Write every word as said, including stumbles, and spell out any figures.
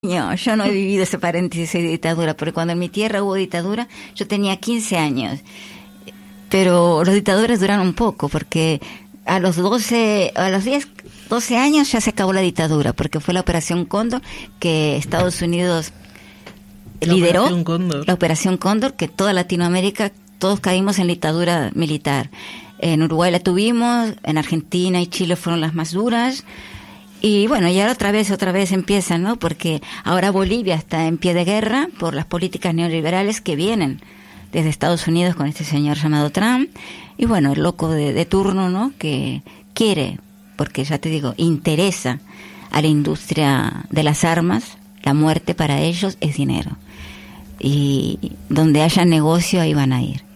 No, yo no he vivido ese paréntesis de dictadura, porque cuando en mi tierra hubo dictadura, yo tenía quince años. Pero los dictadores duran un poco, porque a los doce, a los diez, doce años ya se acabó la dictadura, porque fue la Operación Cóndor que Estados Unidos la lideró, Operación Cóndor. la Operación Cóndor, que toda Latinoamérica, todos caímos en dictadura militar. En Uruguay la tuvimos, en Argentina y Chile fueron las más duras. Y bueno, y ahora otra vez, otra vez empiezan, ¿no? Porque ahora Bolivia está en pie de guerra por las políticas neoliberales que vienen desde Estados Unidos con este señor llamado Trump. Y bueno, el loco de, de turno, ¿no? Que quiere, porque ya te digo, interesa a la industria de las armas, la muerte para ellos es dinero. Y donde haya negocio, ahí van a ir.